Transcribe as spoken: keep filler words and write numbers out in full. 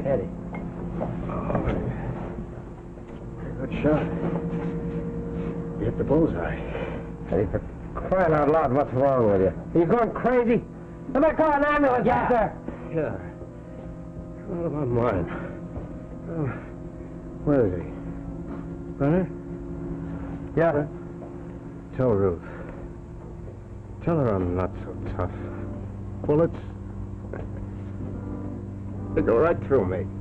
Eddie. Oh, good shot. You hit the bullseye. Eddie, for crying out loud, what's wrong with you? Are you going crazy? Somebody call an ambulance yeah. out there. Yeah. Oh, my mind. Oh, where is he? Brenner? Yeah. Tell Ruth. Tell her I'm not so tough. Bullets, they go right through me.